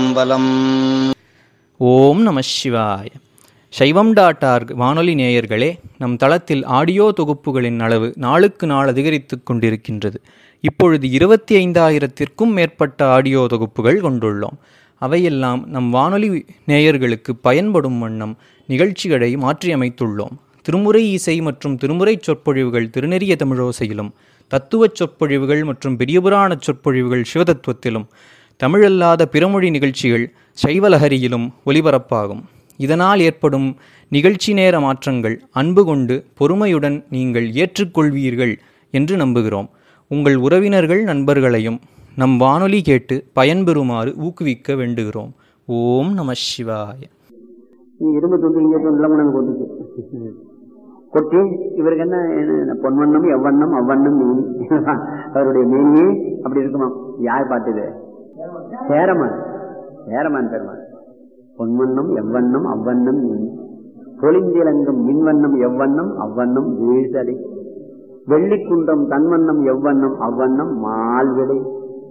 திருச்சிற்றம்பலம். ஓம் நம சிவாய. சைவம்.org வானொலி நேயர்களே, நம் தளத்தில் ஆடியோ தொகுப்புகளின் அளவு நாளுக்கு நாள் அதிகரித்து கொண்டிருக்கின்றது. இப்பொழுது 25,000த்திற்கும் மேற்பட்ட ஆடியோ தொகுப்புகள் கொண்டுள்ளோம். அவையெல்லாம் நம் வானொலி நேயர்களுக்கு பயன்படும் வண்ணம் நிகழ்ச்சிகளை மாற்றியமைத்துள்ளோம். திருமுறை இசை மற்றும் திருமுறை சொற்பொழிவுகள் திருநெறிய தமிழோசையிலும், தத்துவச் சொற்பொழிவுகள் மற்றும் பெரியபுராண சொற்பொழிவுகள் சிவதத்துவத்திலும், தமிழல்லாத பிறமொழி நிகழ்ச்சிகள் சைவலஹரியிலும் ஒலிபரப்பாகும். இதனால் ஏற்படும் நிகழ்ச்சி நேர மாற்றங்கள் அன்பு கொண்டு பொறுமையுடன் நீங்கள் ஏற்றுக்கொள்வீர்கள் என்று நம்புகிறோம். உங்கள் உறவினர்கள் நண்பர்களையும் நம் வானொலி கேட்டு பயன்பெறுமாறு ஊக்குவிக்க வேண்டுகிறோம். ஓம் நம சிவாய. இரும்பு துண்டு இங்கே கொண்டு கொட்டுச்சு கொட்டி இவருக்கு என்ன பொன்வண்ணம் எவ்வண்ணம் அவ்வண்ணம் நீ அவருடைய மேனியே அப்படி இருக்குமா? யார் பாட்டுது? சேரமான் பெருமாள். பொன்வண்ணம் எவ்வண்ணம் அவ்வண்ணம் நீ பொலிந்திலங்கும் மின்வண்ணம் எவ்வண்ணம் அவ்வண்ணம் வீழ்தடை வெள்ளிக்குன்றம் தன்வண்ணம் எவ்வண்ணம் அவ்வண்ணம் மால்விடை.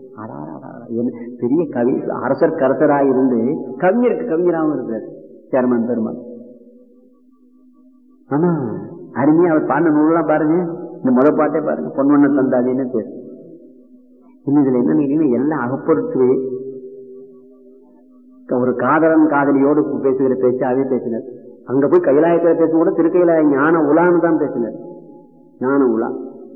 பெரிய கவி, அரசர் கரசராயிருந்து கவிஞருக்கு கவிஞராகவும் இருக்கிறார் சேரமான் பெருமாள். ஆனா அருமையா அவர் பாடின நூல்லாம் பாருங்க. இந்த முதல் பாட்டே பாருங்க, பொன்வண்ண தந்தாதின்னு பேர். இதுல என்ன எல்லாம் அகப்பொருட்களே. ஒரு காதலன் காதலியோடு பேசுகிற பேச்சாவே பேசினார். அங்க போய் கைலாயத்துல பேசும் கூட திருக்கையிலாய ஞான உலான்னு தான் பேசினார். ஞான உலா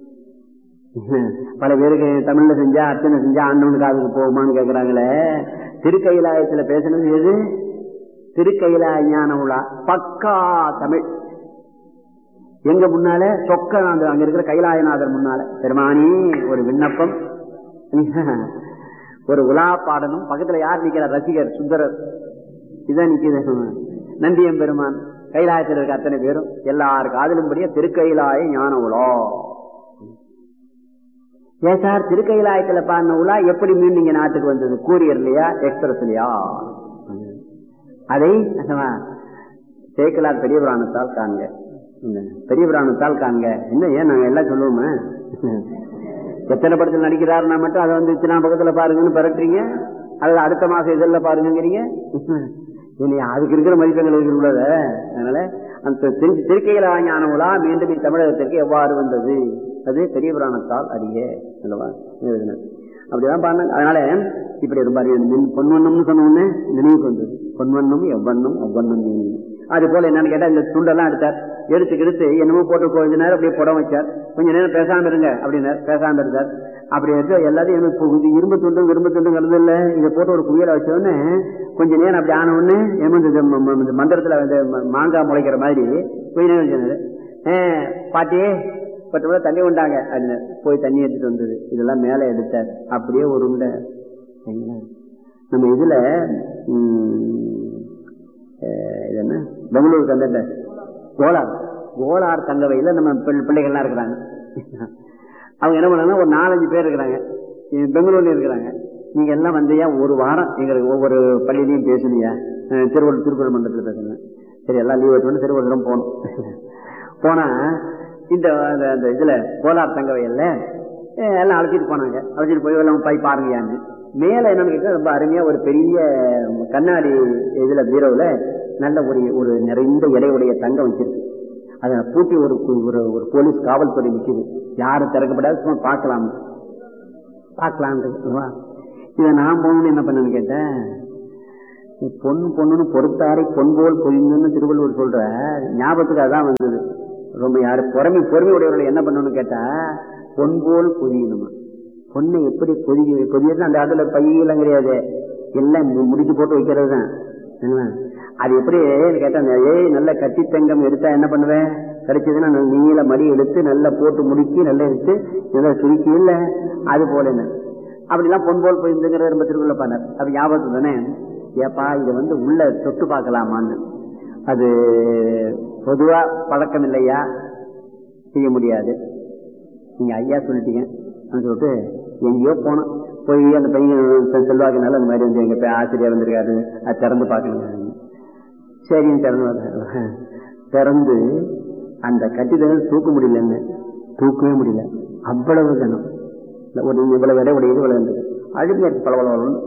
பல பேருக்கு தமிழ்ல செஞ்சா அர்ச்சனை செஞ்சா ஆண்டவனுக்கு காதுக்கு போகுமான்னு கேக்குறாங்களே. திருக்கையிலாயத்துல பேசினது எது? திருக்கையிலாய ஞான உலா பக்கா தமிழ். எங்க முன்னால சொக்க அங்க இருக்கிற கைலாயநாதர் முன்னால, பெருமானி ஒரு விண்ணப்பம், ஒரு உலா பாடணும். பக்கத்துல யார் நிக்கிறார்? ரசிகர் சுந்தரர். இதான் நிக்கிறது நந்தியம் பெருமான். கைலாயத்தில் இருக்க அத்தனை பேரும் எல்லாரும் காதலும்படியா திருக்கையிலாய ஞான உலா. ஏன் சார் திருக்கையிலாயத்துல பாடின உலா எப்படி மீண்டும் இங்க நாட்டுக்கு வந்தது? கூரியர்லையா எக்ஸ்பிரஸ்லயா? அதை சேக்கலார் பெரிய புராணத்தால் காண்க, பெரிய புராணத்தால் காண்க. என்ன ஏன் நாங்க எல்லாம் சொல்லுவோமே, எத்தனை படத்தில் நடிக்கிறாருன்னா மட்டும் அதை வந்து இத்தனை பக்கத்துல பாருங்கன்னு பரட்டுறீங்க, அது அடுத்த மாசம் இதெல்லாம் பாருங்கிறீங்க. அதுக்கு இருக்கிற மதிப்பெண்கள் இருக்கிற. அதனால அந்த திருக்கையில ஞான உலா மீண்டும் தமிழகத்திற்கு எவ்வாறு வந்தது? அது பெரிய புராணத்தால் அறிய அல்லவா அப்படிதான் பாருங்க. அதனால இப்படி ரொம்ப பொன்வண்ணம்னு சொன்ன உடனே நினைவுக்கு வந்தது. பொன்வண்ணம் எவ்வண்ணம் அவ்வண்ணம் நீ. அது போல என்னன்னு கேட்டா இந்த துண்டெல்லாம் எடுத்தார். எடுத்து என்னமோ போட்டு கொஞ்ச நேரம் அப்படியே புடம் வச்சார். கொஞ்ச நேரம் பேசாம இருங்க அப்படின்னார். பேசாம இருந்தார். அப்படி எடுத்து எல்லாத்தையும் இரும்பு துண்டும் கலந்து இல்ல இதை போட்டு ஒரு குவியலை வச்சோடனே கொஞ்ச நேரம் அப்படி ஆன உடனே மந்திரத்துல மாங்காய் முளைக்கிற மாதிரி கொஞ்ச நேரம் சொன்னாரு. பாட்டியே பட்டு தண்ணி கொண்டாங்க அப்படின்னு போய் தண்ணி எடுத்துட்டு வந்தது. இதெல்லாம் மேல எடுத்தார். அப்படியே ஒரு உண்டை நம்ம இதுல இது என்ன பெங்களூருக்கு அந்த கோலார் தங்கவையில நம்ம பிள்ளைகள்லாம் இருக்கிறாங்க. அவங்க என்ன பண்ணாங்க, ஒரு 4-5 பேர் இருக்கிறாங்க, பெங்களூர்ல இருக்கிறாங்க. நீங்க எல்லாம் வந்தியா ஒரு வாரம் எங்களுக்கு ஒவ்வொரு பள்ளியிலையும் பேசலையா? திருக்குறள் மன்றத்தில் பேசணும். சரி எல்லாம் லீவ் எடுத்து சரி ஒரு தூரம் போனோம். போனா இந்த இதுல கோலார் தங்கவையில எல்லாம் அழைச்சிட்டு போனாங்க. அழைச்சிட்டு போய் எல்லாம் போய் பாருங்கயான்னு. மேல என்னன்னு கேட்டா ரொம்ப அருமையா ஒரு பெரிய கண்ணாடி இதுல பீரோல நல்ல ஒரு நிறைந்த இடையுடைய தங்கம் வச்சிருக்கு. அதை பூட்டி ஒரு போலீஸ் காவல்துறை நிற்குது. யாரும் திறக்கப்படாது, சும்மா பார்க்கலாம். இதை நான் போகணும்னு என்ன பண்ணு கேட்டேன். பொண்ணுன்னு பொறுத்தாரை பொன்போல் பொய்ன்னு திருவள்ளுவர் சொல்ற ஞாபகத்துக்கு அதான் வந்தது. ரொம்ப யாரு பொறுமையுடையவர்கள் என்ன பண்ணணும்னு கேட்டா பொன்போல் பொதியணுமா. பொண்ணை எப்படி பொதியது? அந்த இடத்துல பையெல்லாம் கிடையாது, எல்லாம் முடிச்சு போட்டு வைக்கிறது தான். அது எப்படி கேட்டா நல்ல கட்டி தங்கம் எடுத்தா என்ன பண்ணுவேன்? கிடைச்சதுன்னா நீல மடி எடுத்து நல்லா போட்டு முடிக்கி நல்லா எடுத்து நல்லா சுருக்கி இல்ல அது போல என்ன அப்படிலாம் பொன்போல் போயிருந்துங்கிற ரொம்ப திருக்குள்ள பண்ணார். அப்ப ஞாபகத்து தானே. ஏப்பா இதை உள்ள தொட்டு பார்க்கலாமான்னு. அது பொதுவா பழக்கம் இல்லையா, செய்ய முடியாது. நீங்க ஐயா சொல்லிட்டீங்க சொல்லிட்டு எங்கேயோ போனோம். போய் அந்த பையன் செல்வாக்குனால அந்த மாதிரி எங்க ஆசிரியர் வந்திருக்காரு, அது திறந்து பார்க்கணும். சரின்னு திறந்து அந்த கட்டிடம் தூக்க முடியலன்னு, தூக்கவே முடியல. அவ்வளவு தினம் ஒரு இவ்வளவு விட உடையது இவ்வளவு இருந்தது. அழுமையா பலவளம்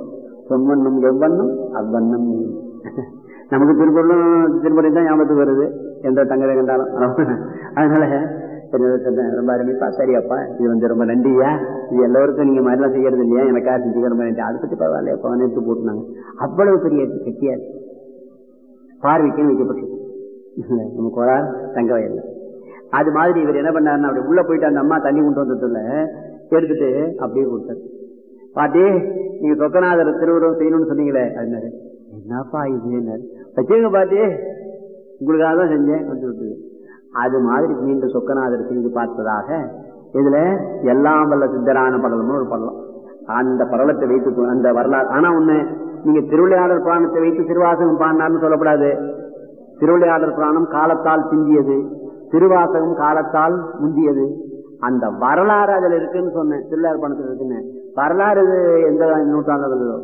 சொன்வண்ணம் எவ்வண்ணம் அவ்வண்ணம். நமக்கு திருக்குறளும் திருமுறை தான் ஞாபகத்துக்கு வருது எந்த தங்கதை கண்டாலும். அதனால ரொம்ப அருமைப்பா, சரியாப்பா, இது வந்து ரொம்ப நன்றியா, இது எல்லோருக்கும் நீங்க மாதிரிலாம் செய்யறது இல்லையா, எனக்காக செஞ்சுக்க ரொம்ப நன்றி, அதை பத்தி பரவாயில்ல எப்ப எடுத்து போட்டுனாங்க. அவ்வளவு பெரிய கட்டியா பார்வைக்கும் வைக்கப்பட்டிருக்கு நம்ம கோளார் தங்க வயல்ல. அது மாதிரி இவர் என்ன பண்ணாருன்னா, அப்படி உள்ள போயிட்டு அந்த அம்மா தண்ணி கொண்டு வந்ததுல எடுத்துட்டு அப்படியே கொடுத்தாரு. பாட்டி, நீங்க சொக்கநாதர் திருவுருவம் செய்யணும்னு சொன்னீங்களே, அது என்னப்பா இது வச்சுங்க பாட்டி, உங்களுக்காக தான் செஞ்சேன் வந்து விட்டுது. அது மாதிரி மீண்டும் சொக்கநாதர் செய்து பார்த்ததாக இதுல எல்லாம் வல்ல சித்தரான படலம்னு ஒரு படலம். அந்த படலத்தை வைத்து அந்த வரலாறு. ஆனா ஒண்ணு, நீங்க திருவிளையாடல் புராணத்தை வைத்து திருவாசகம் பாடினார்னு சொல்லக்கூடாது. திருவிளையாடல் புராணம் காலத்தால் பிந்தியது, திருவாசகம் காலத்தால் முந்தியது. அந்த வரலாறு அதுல இருக்குன்னு சொன்னேன், திருவிளையாடல் புராணத்தில் இருக்குன்னு. வரலாறு எந்த நூற்றாண்டு?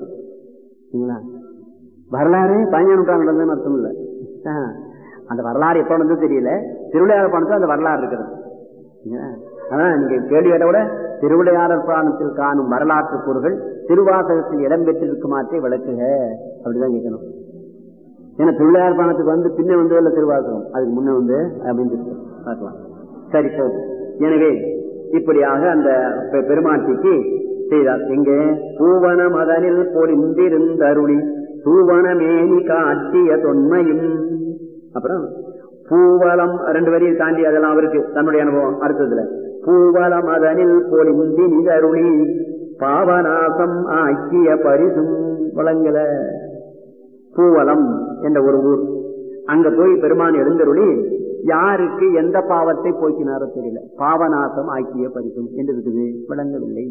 வரலாறு 15 நூற்றாண்டு அர்த்தம் இல்ல. அந்த வரலாறு எப்ப வந்து தெரியல, திருவிளையாடல் புராணத்தில் அந்த வரலாறு இருக்கிறது. அதான் நீங்க கேள்வி கேட்ட கூட திருவிளையாடல் புராணத்தில் காணும் வரலாற்று கூறுகள் திருவாசகத்தில் இடம்பெற்றிருக்குமாற்றே விளக்குக அப்படிதான் கேட்கணும். ஏன்னா திருவிளையாடல் புராணத்துக்கு வந்து பின்ன வந்து இல்ல திருவாசகம், அதுக்கு முன்ன வந்து அப்படின்னு பார்க்கலாம். சரி போ. எனவே இப்படியாக அந்த பெருமாட்டிக்கு செய்தார். எங்கே? பூவன மதனில் பொழிந்திருந்தருளி பூவனமேனி காட்டிய தொன்மையும். அப்புறம் பூவலம் 2 வரியை தாண்டி அதெல்லாம் அவருக்கு தன்னுடைய அனுபவம். அடுத்ததுல பூவலம் அதனில் பொழிந்தி நிதருளி பாவநாசம் ஆக்கிய பரிசும் வழங்கல. பூவலம் என்ற ஒரு ஊர், அங்க போய் பெருமான் எழுந்தருளி யாருக்கு எந்த பாவத்தை போக்கினாரோ தெரியல, பாவநாசம் ஆக்கிய பரிசும் என்று இருக்குது, விளங்கவில்லை.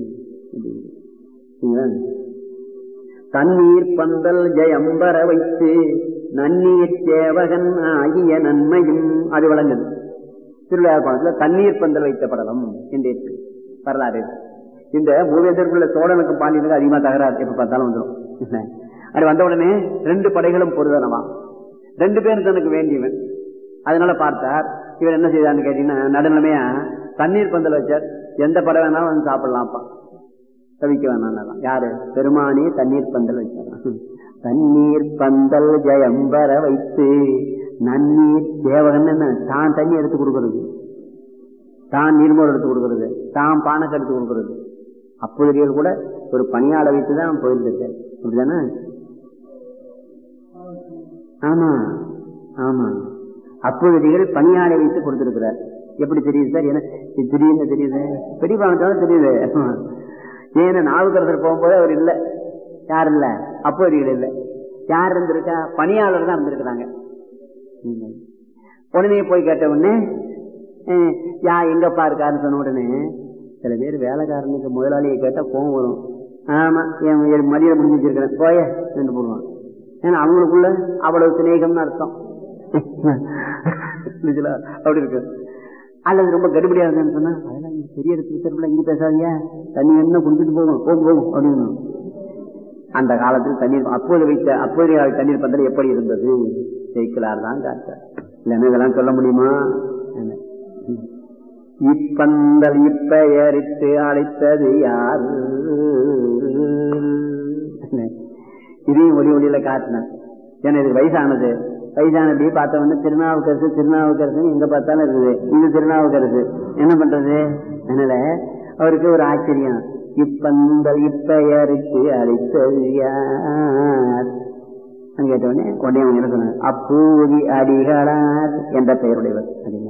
தண்ணீர் பந்தல் ஜெயம்பர வைத்து நன்னீர் சேவகன் ஆகிய நன்மையும் அது விளங்குது. திருவிழா தண்ணீர் பந்தல் வைத்த படலம் என்று வரலாறு. இந்த மூவேந்தருக்குள்ள சோழனுக்கு பாண்டியனுக்கு அதிகமா தகராறு எப்ப பார்த்தாலும் வந்துடும். அது வந்த உடனே 2 படைகளும் பொருதனமா, 2 பேரும் தனக்கு வேண்டியவன். அதனால பார்த்தார். இவர் என்ன செய்தான்னு கேட்டீங்கன்னா, நடுநிலைமையா தண்ணீர் பந்தல் வச்சார். எந்த படம் வேணாலும் வந்து சாப்பிடலாம்ப்பா, தவிக்க வேணாம். யாரு? பெருமானே தண்ணீர் பந்தல் வச்சார். தண்ணீர் பந்தல் ஜெயம்பர வைத்து நன்னீர் தேவகன் தான் தண்ணி எடுத்து கொடுக்கறது, தான் நீர்மோர் எடுத்து கொடுக்கறது, தான் பானக்கு எடுத்து கொடுக்கறது. அப்பொழுது கூட ஒரு பணியாளை வைத்துதான் போயிருந்திருக்காரு. அப்படிதானே? ஆமா ஆமா, அப்பொழுதுகள் பணியாளை வைத்து கொடுத்திருக்கிறார். எப்படி தெரியுது சார்? ஏன்னா திடீர்னு தெரியுது, பெரியபாவத்தாலும் தெரியுது. ஏன்னா நாவுக்கரசர் போகும்போது அவர் இல்ல, யார் இல்ல, அப்போதைகள் இல்ல, யார் இருந்திருக்கா? பணியாளர் தான் இருந்திருக்கிறாங்க. உடனே போய் கேட்ட உடனே எங்கப்பா இருக்காருன்னு சொன்ன உடனே சில பேர் வேலைக்காரனுக்கு முதலாளியை கேட்டா கோவம் வரும். ஆமா, என் மதியம் முடிஞ்சு வச்சிருக்கிறேன் போய என்று போடுவான். ஏன்னா அவங்களுக்குள்ள அவ்வளவு சிநேகம்னு அர்த்தம். அப்படி இருக்கு. அல்லது ரொம்ப கடுபடியா இருந்தேன்னு சொன்னா, அதெல்லாம் பெரிய இடத்துல இங்க பேசாதீங்க, தண்ணி என்ன குடிச்சிட்டு போகும் போகும் அப்படின்னு. அந்த காலத்தில் தண்ணீர் அப்போது வைத்த அப்போதைய தண்ணீர் பந்தல் எப்படி இருந்தது ஜெயிக்கலார் தான் காட்டார். இல்லைன்னா இதெல்லாம் சொல்ல முடியுமா? இப்பந்தல் இப்பெயரிட்டு அழைத்தது யார்? இதையும் ஒளியில காட்டினார். ஏன்னா இது வயசானது, வயசானபடியே பார்த்தவொன்னு திருநாவுக்கரசு திருநாவுக்கரசு எங்க பார்த்தாலும் இருக்குது. இது திருநாவுக்கரசு என்ன பண்றது? அதனால அவருக்கு ஒரு ஆச்சரியம். இப்பந்தல் இப்பெயருக்கு அழைத்தது யார் கேட்டவுடனே உடனே என்ன சொன்னார்? அப்பூதி அடிகளார் என்ற பெயருடையவர்.